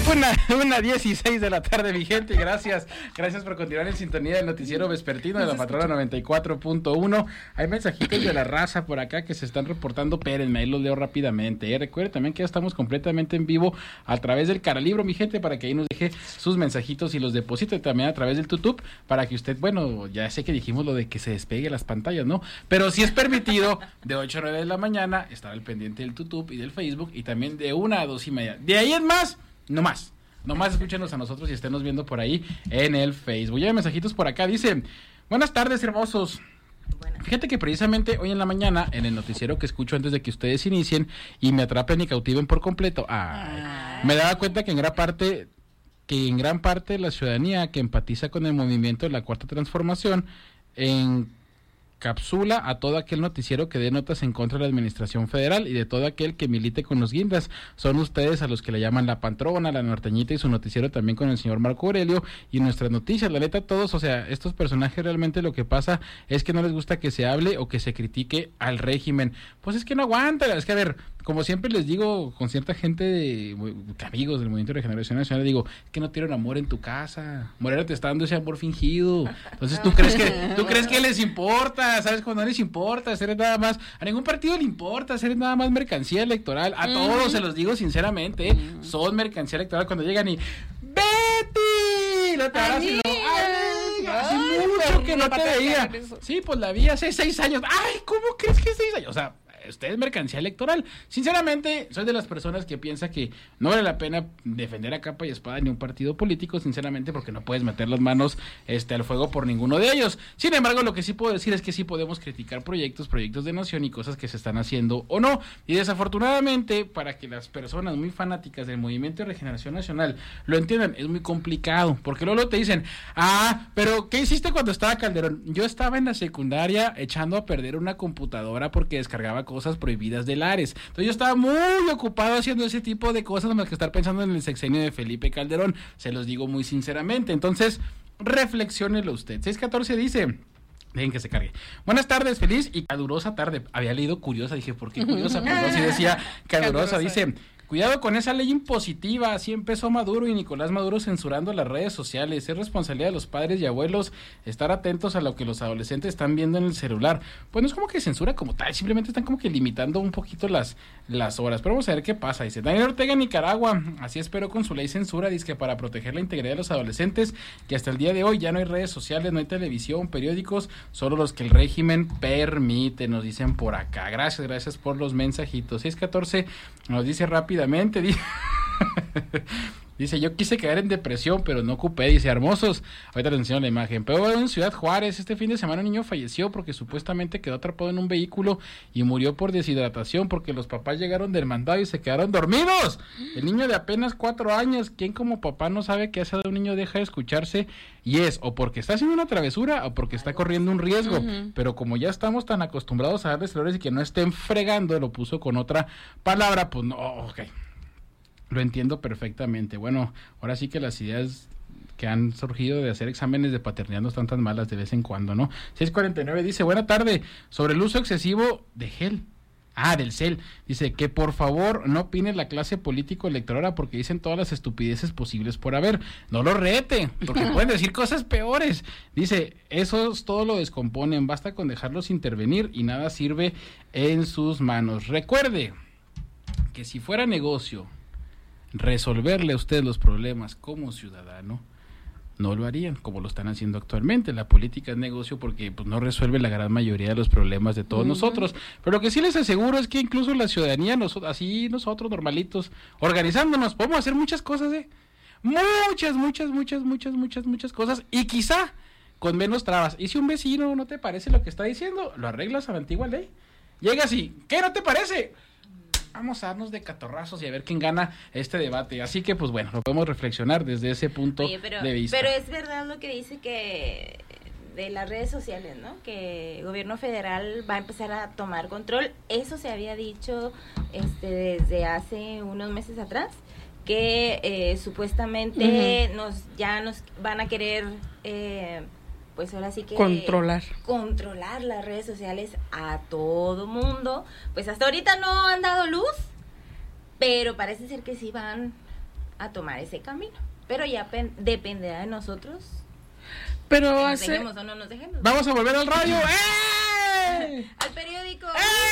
Una 16 de la tarde, mi gente. Gracias por continuar en sintonía del noticiero vespertino de la Patrona 94.1. Hay mensajitos de la raza por acá que se están reportando. Espérenme, ahí los leo rápidamente. Recuerden también que ya estamos completamente en vivo a través del Caralibro, mi gente, para que ahí nos deje sus mensajitos y los deposite también a través del YouTube, para que usted, bueno, ya sé que dijimos lo de que se despegue las pantallas, ¿no? Pero sí es permitido de 8 a 9 de la mañana estar al pendiente del YouTube y del Facebook, y también de 1 a 2:30. De ahí en más, no más escúchenos a nosotros y esténos viendo por ahí en el Facebook. Ya hay mensajitos por acá, dice: buenas tardes, hermosos. Fíjate que precisamente hoy en la mañana, en el noticiero que escucho antes de que ustedes inicien y me atrapen y cautiven por completo, me daba cuenta que en gran parte de la ciudadanía que empatiza con el movimiento de la Cuarta Transformación encapsula a todo aquel noticiero que dé notas en contra de la administración federal y de todo aquel que milite con los guindas. Son ustedes a los que le llaman la patrona, la norteñita, y su noticiero también con el señor Marco Aurelio y nuestras noticias. La neta, todos, o sea, estos personajes realmente lo que pasa es que no les gusta que se hable o que se critique al régimen. Pues es que no aguanta. Es que, a ver, como siempre les digo con cierta gente amigos del Movimiento de Regeneración Nacional, digo, es que no tienen amor en tu casa. Morena te está dando ese amor fingido. Entonces, ¿tú crees que les importa? ¿Sabes? Cuando no les importa hacer nada más, a ningún partido le importa hacer nada más mercancía electoral. A todos se los digo sinceramente, son mercancía electoral cuando llegan y ¡Betty! No te hagas y hace mucho que no te veía. Sí, pues la vi hace 6 años. ¡Ay! ¿Cómo crees que 6 años? O sea, usted es mercancía electoral. Sinceramente, soy de las personas que piensa que no vale la pena defender a capa y espada ni un partido político, sinceramente, porque no puedes meter las manos al fuego por ninguno de ellos. Sin embargo, lo que sí puedo decir es que sí podemos criticar proyectos de nación y cosas que se están haciendo o no. Y desafortunadamente, para que las personas muy fanáticas del Movimiento de Regeneración Nacional lo entiendan, es muy complicado, porque luego te dicen: pero ¿qué hiciste cuando estaba Calderón? Yo estaba en la secundaria echando a perder una computadora porque descargaba cosas prohibidas de Lares. Entonces yo estaba muy ocupado haciendo ese tipo de cosas más que estar pensando en el sexenio de Felipe Calderón. Se los digo muy sinceramente. Entonces, reflexiónelo usted. 614 dice: dejen que se cargue. Buenas tardes, feliz y calurosa tarde. Había leído curiosa, dije, ¿por qué curiosa? Pero así decía calurosa. Dice: cuidado con esa ley impositiva. Así empezó Maduro y Nicolás Maduro censurando las redes sociales. Es responsabilidad de los padres y abuelos estar atentos a lo que los adolescentes están viendo en el celular. Pues no es como que censura como tal, simplemente están como que limitando un poquito las horas. Pero vamos a ver qué pasa. Dice Daniel Ortega, Nicaragua: así esperó con su ley censura, dice que para proteger la integridad de los adolescentes, que hasta el día de hoy ya no hay redes sociales, no hay televisión, periódicos, solo los que el régimen permite, nos dicen por acá. Gracias por los mensajitos. 614 nos dice rápidamente, dice: yo quise caer en depresión, pero no ocupé. Dice: hermosos, ahorita les enseño la imagen. Pero en Ciudad Juárez, este fin de semana, un niño falleció porque supuestamente quedó atrapado en un vehículo y murió por deshidratación porque los papás llegaron del mandado y se quedaron dormidos. El niño de apenas 4 años. ¿Quién como papá no sabe que hace de un niño deja de escucharse? Y es o porque está haciendo una travesura o porque está corriendo un riesgo. Pero como ya estamos tan acostumbrados a darles flores y que no estén fregando, lo puso con otra palabra, pues no, ok. Lo entiendo perfectamente. Bueno, ahora sí que las ideas que han surgido de hacer exámenes de paternidad no están tan malas de vez en cuando, ¿no? 649 dice: buena tarde, sobre el uso excesivo de gel. Del CEL. Dice que por favor no opine la clase político-electoral porque dicen todas las estupideces posibles por haber. No lo rete, porque pueden decir cosas peores. Dice: esos todo lo descomponen, basta con dejarlos intervenir y nada sirve en sus manos. Recuerde que si fuera negocio resolverle a usted los problemas como ciudadano, no lo harían como lo están haciendo actualmente. La política es negocio porque pues no resuelve la gran mayoría de los problemas de todos nosotros. Pero lo que sí les aseguro es que incluso la ciudadanía, nosotros normalitos, organizándonos, podemos hacer muchas cosas, muchas cosas, y quizá con menos trabas. Y si un vecino no te parece lo que está diciendo, lo arreglas a la antigua ley. Llegas y, ¿qué no te parece? Vamos a darnos de catorrazos y a ver quién gana este debate. Así que, pues bueno, lo podemos reflexionar desde ese punto de vista. Pero es verdad lo que dice que de las redes sociales, ¿no? Que el gobierno federal va a empezar a tomar control. Eso se había dicho desde hace unos meses atrás, que supuestamente nos van a querer... pues ahora sí que controlar las redes sociales a todo mundo. Pues hasta ahorita no han dado luz, pero parece ser que sí van a tomar ese camino. Pero ya dependerá de nosotros. Pero nos dejemos o no nos dejemos. Vamos a volver al radio. ¡Eh! Al periódico.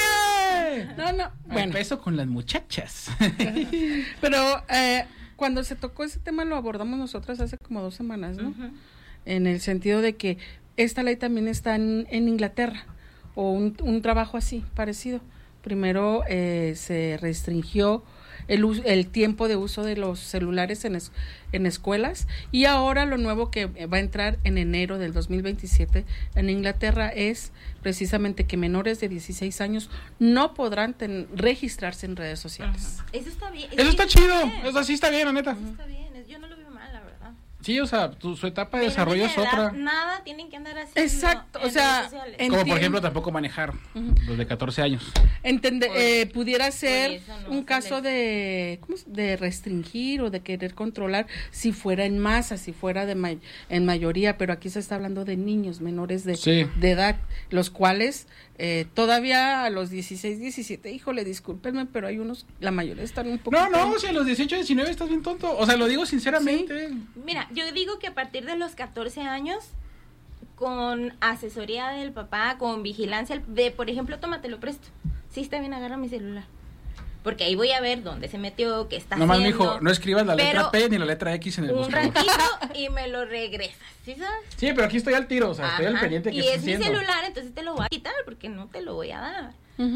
No. Bueno, empiezo con las muchachas. Pero cuando se tocó ese tema lo abordamos nosotras hace como 2 semanas, ¿no? Uh-huh. En el sentido de que esta ley también está en Inglaterra, o un trabajo así, parecido. Primero se restringió el tiempo de uso de los celulares en escuelas, y ahora lo nuevo que va a entrar en enero del 2027 en Inglaterra es precisamente que menores de 16 años no podrán registrarse en redes sociales. Uh-huh. Eso está bien. Eso está chido, eso sí está bien, la neta. Eso está bien, yo no lo veo mal, la verdad. Sí, o sea, su etapa de desarrollo es otra. Nada tienen que andar así. Exacto, o sea, como por ejemplo tampoco manejar los de 14 años. Pudiera ser un caso de restringir o de querer controlar si fuera en masa, si fuera en mayoría, pero aquí se está hablando de niños menores de edad, los cuales todavía a los 16, 17, híjole, discúlpenme, pero hay unos, la mayoría están un poco... No, si a los 18, 19 estás bien tonto, o sea, lo digo sinceramente. Sí. Mira, yo digo que a partir de los 14 años, con asesoría del papá, con vigilancia, por ejemplo, tómatelo presto, sí está bien, agarra mi celular, porque ahí voy a ver dónde se metió, qué está haciendo. Nomás, mijo, no escribas la letra P ni la letra X en el buscador. Un ratito y me lo regresas, ¿sí sabes? Sí, pero aquí estoy al tiro, o sea, estoy al pendiente que y estoy es haciendo. Mi celular, entonces te lo voy a quitar porque no te lo voy a dar.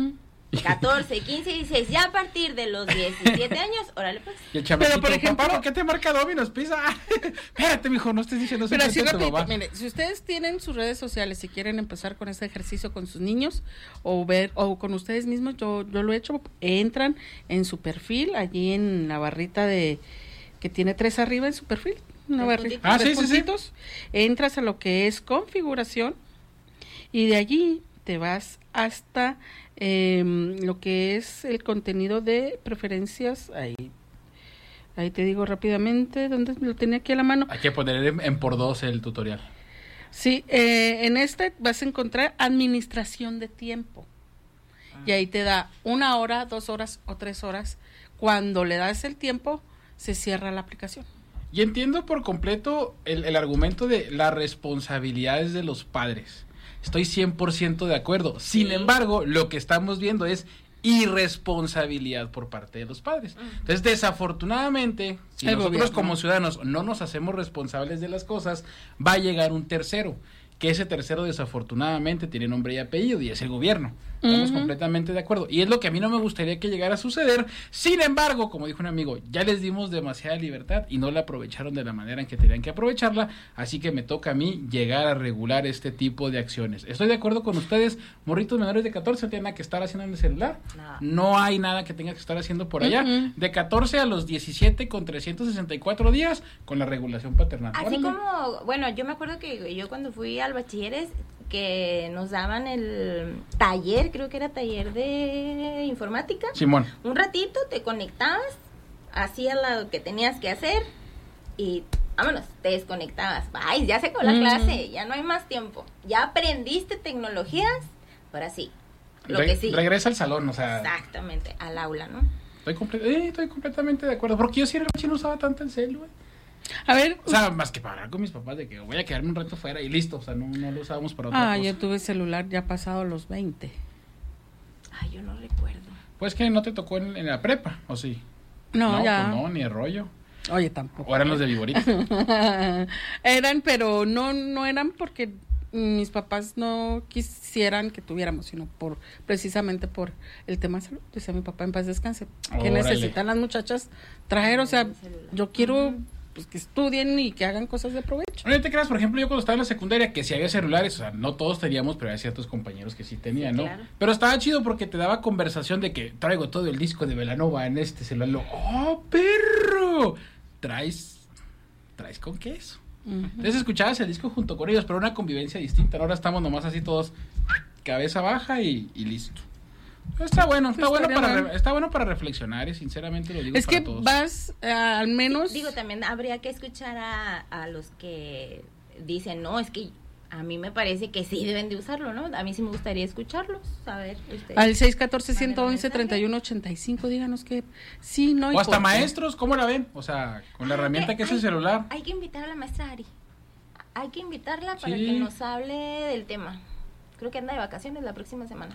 14, 15, 16, ya a partir de los 17 años, órale pues. Y el chamaquito, pero por ejemplo, papá, ¿por qué te marca Domino's Pizza? Espérate, mijo, no estés diciendo eso. Pero así rapidito, mire, si ustedes tienen sus redes sociales y quieren empezar con este ejercicio con sus niños o con ustedes mismos, yo lo he hecho, entran en su perfil, allí en la barrita que tiene 3 arriba en su perfil, una barrita, 3 puntitos, entras a lo que es configuración y de allí te vas hasta lo que es el contenido de preferencias. Ahí te digo rápidamente dónde lo tenía aquí a la mano. Hay que poner en por 2 el tutorial. Sí, en este vas a encontrar administración de tiempo. Y ahí te da 1 hora, 2 horas o 3 horas. Cuando le das el tiempo, se cierra la aplicación. Y entiendo por completo el argumento de las responsabilidades de los padres. Estoy 100% de acuerdo. Sin embargo, lo que estamos viendo es irresponsabilidad por parte de los padres. Entonces, desafortunadamente, si nosotros como ciudadanos no nos hacemos responsables de las cosas, va a llegar un tercero, que ese tercero desafortunadamente tiene nombre y apellido y es el gobierno. Estamos completamente de acuerdo. Y es lo que a mí no me gustaría que llegara a suceder. Sin embargo, como dijo un amigo, ya les dimos demasiada libertad y no la aprovecharon de la manera en que tenían que aprovecharla. Así que me toca a mí llegar a regular este tipo de acciones. Estoy de acuerdo con ustedes, morritos menores de 14 no tienen nada que estar haciendo en el celular. No hay nada que tenga que estar haciendo por allá. De 14 a los 17 con 364 días con la regulación paternal. Así como, bueno, yo me acuerdo que yo cuando fui al bachilleres, que nos daban el taller, creo que era taller de informática. Simón. Un ratito te conectabas, hacías lo que tenías que hacer y vámonos, te desconectabas. Ay, ya se acabó la clase, ya no hay más tiempo. Ya aprendiste tecnologías, ahora sí. Que sí. Regresa al salón, o sea. Exactamente, al aula, ¿no? Estoy completamente de acuerdo. Porque yo sí no usaba tanto el celu, güey. A ver, o sea, más que para hablar con mis papás de que voy a quedarme un rato fuera y listo, o sea, no lo usábamos para otra cosa. Yo tuve celular ya pasado los 20. Yo no recuerdo. Pues que no te tocó en la prepa, ¿o sí? No, ya. Pues no, ni el rollo. Oye, tampoco. O eran los de Viborita. Eran, pero no eran porque mis papás no quisieran que tuviéramos, sino precisamente por el tema de salud. Decía mi papá, en paz descanse. ¿Qué necesitan las muchachas traer? O sea, yo quiero pues que estudien y que hagan cosas de provecho. No te creas, por ejemplo, yo cuando estaba en la secundaria, que si había celulares, o sea, no todos teníamos, pero había ciertos compañeros que sí tenían, ¿no? Claro. Pero estaba chido porque te daba conversación de que traigo todo el disco de Belanova en este celular. ¡Oh, perro! ¿Traes con queso? Entonces escuchabas el disco junto con ellos, pero una convivencia distinta. Ahora estamos nomás así todos, cabeza baja y listo. Está bueno para reflexionar y sinceramente lo digo es para que todos. Vas al menos... Digo, también habría que escuchar a los que dicen, no, es que a mí me parece que sí deben de usarlo, ¿no? A mí sí me gustaría escucharlos, a ver. Al 614-111-3185, díganos que sí, no. O hasta maestros, ¿cómo la ven? O sea, con la herramienta que es el celular. Hay que invitar a la maestra Ari. Hay que invitarla para que nos hable del tema. Creo que anda de vacaciones la próxima semana.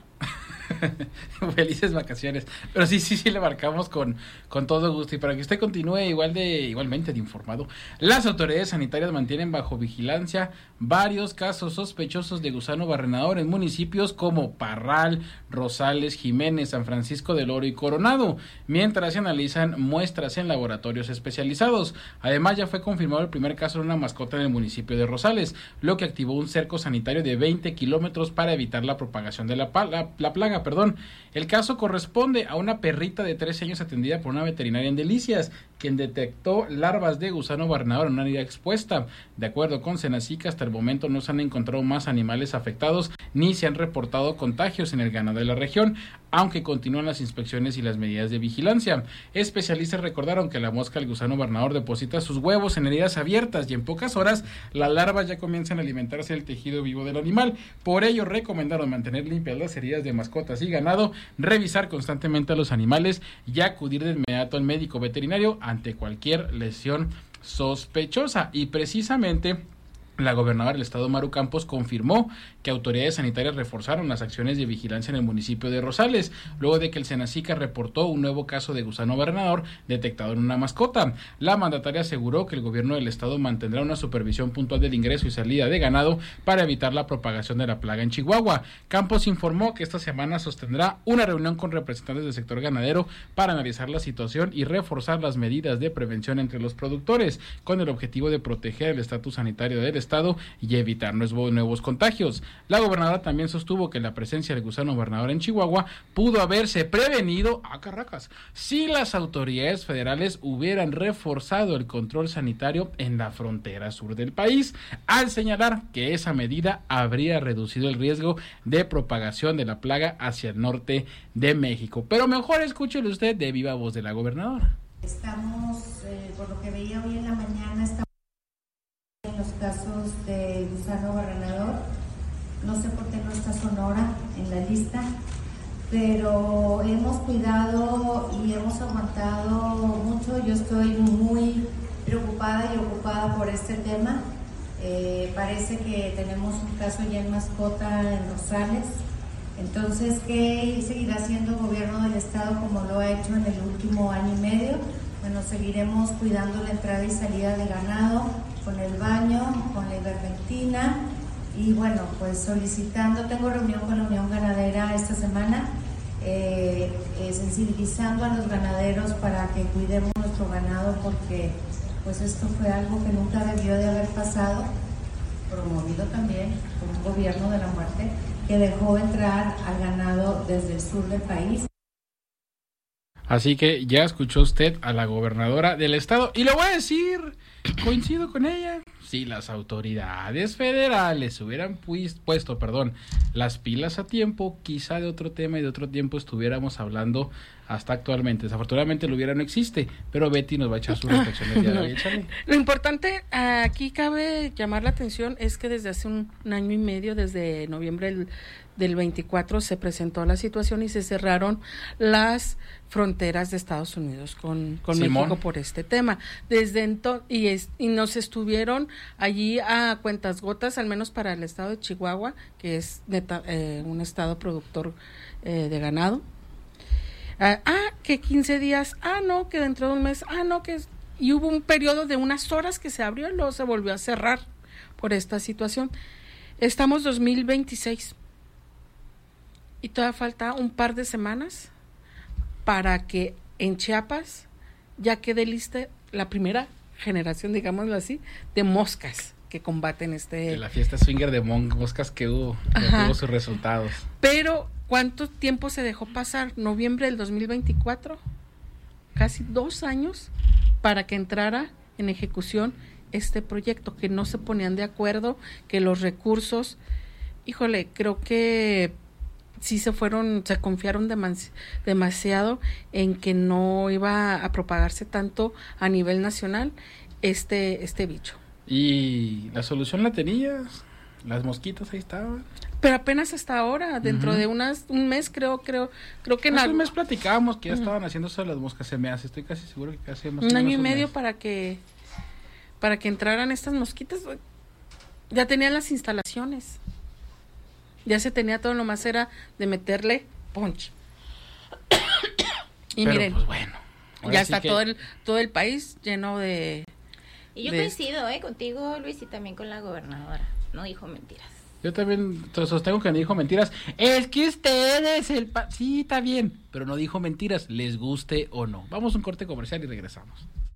Felices vacaciones. Pero sí le marcamos con todo gusto. Y para que usted continúe igualmente de informado, las autoridades sanitarias mantienen bajo vigilancia varios casos sospechosos de gusano barrenador en municipios como Parral, Rosales, Jiménez, San Francisco del Oro y Coronado, mientras se analizan muestras en laboratorios especializados. Además, ya fue confirmado el primer caso de una mascota en el municipio de Rosales, lo que activó un cerco sanitario de 20 kilómetros para evitar la propagación de la plaga. El caso corresponde a una perrita de 13 años atendida por una veterinaria en Delicias, quien detectó larvas de gusano barrenador en una área expuesta. De acuerdo con Senacica, hasta el momento no se han encontrado más animales afectados ni se han reportado contagios en el ganado de la región, aunque continúan las inspecciones y las medidas de vigilancia. Especialistas recordaron que la mosca del gusano barrenador deposita sus huevos en heridas abiertas y en pocas horas las larvas ya comienzan a alimentarse del tejido vivo del animal. Por ello recomendaron mantener limpias las heridas de mascotas y ganado, revisar constantemente a los animales y acudir de inmediato al médico veterinario ante cualquier lesión sospechosa. Y precisamente la gobernadora del estado, Maru Campos, confirmó que autoridades sanitarias reforzaron las acciones de vigilancia en el municipio de Rosales, luego de que el Senacica reportó un nuevo caso de gusano barrenador detectado en una mascota. La mandataria aseguró que el gobierno del estado mantendrá una supervisión puntual del ingreso y salida de ganado para evitar la propagación de la plaga en Chihuahua. Campos informó que esta semana sostendrá una reunión con representantes del sector ganadero para analizar la situación y reforzar las medidas de prevención entre los productores, con el objetivo de proteger el estatus sanitario del estado y evitar nuevos contagios. La gobernadora también sostuvo que la presencia del gusano barrenador en Chihuahua pudo haberse prevenido a Caracas si las autoridades federales hubieran reforzado el control sanitario en la frontera sur del país, al señalar que esa medida habría reducido el riesgo de propagación de la plaga hacia el norte de México. Pero mejor escúchelo usted de viva voz de la gobernadora. Estamos, por lo que veía hoy en la mañana, estamos en los casos de gusano barrenador. No sé por qué no está Sonora en la lista, pero hemos cuidado y hemos aguantado mucho. Yo estoy muy preocupada y ocupada por este tema. Parece que tenemos un caso ya en mascota en Rosales. Entonces, ¿qué seguirá haciendo el gobierno del estado como lo ha hecho en el último año y medio? Bueno, seguiremos cuidando la entrada y salida de ganado, con el baño, con la ivermectina y bueno, pues solicitando, tengo reunión con la Unión Ganadera esta semana, sensibilizando a los ganaderos para que cuidemos nuestro ganado porque pues esto fue algo que nunca debió de haber pasado, promovido también por un gobierno de la muerte que dejó entrar al ganado desde el sur del país. Así que ya escuchó usted a la gobernadora del estado y le voy a decir, coincido con ella, si las autoridades federales hubieran puesto las pilas a tiempo, quizá de otro tema y de otro tiempo estuviéramos hablando hasta actualmente. Desafortunadamente lo hubiera no existe, pero Betty nos va a echar sus reflexiones de hoy. Lo importante aquí cabe llamar la atención es que desde hace un año y medio, desde noviembre del 24, se presentó la situación y se cerraron las fronteras de Estados Unidos con México por este tema. Desde entonces y nos estuvieron allí a cuentagotas, al menos para el estado de Chihuahua, que es un estado productor de ganado. Que 15 días, no, que dentro de un mes, no, y hubo un periodo de unas horas que se abrió y luego se volvió a cerrar por esta situación. Estamos 2026 y todavía falta un par de semanas para que en Chiapas ya quede lista la primera generación, digámoslo así, de moscas que combaten de la fiesta swinger de moscas que hubo, tuvo sus resultados. Pero ¿cuánto tiempo se dejó pasar? Noviembre del 2024, casi 2 años para que entrara en ejecución este proyecto, que no se ponían de acuerdo, que los recursos, creo que sí se confiaron demasiado en que no iba a propagarse tanto a nivel nacional este bicho. ¿Y la solución la tenías? Las mosquitas ahí estaban. Pero apenas hasta ahora, dentro de un mes, creo que hace un mes platicábamos que ya estaban haciendo eso de las moscas, se me hace, estoy casi seguro que casi un año y medio para que entraran estas mosquitas. Ya tenían las instalaciones, ya se tenía todo, nomás era de meterle punch. Y pero, miren, pues bueno, ya está todo el país lleno de... Y yo coincido contigo, Luis, y también con la gobernadora, no dijo mentiras. Yo también sostengo que no dijo mentiras. Es que ustedes, sí, está bien, pero no dijo mentiras, les guste o no. Vamos a un corte comercial y regresamos.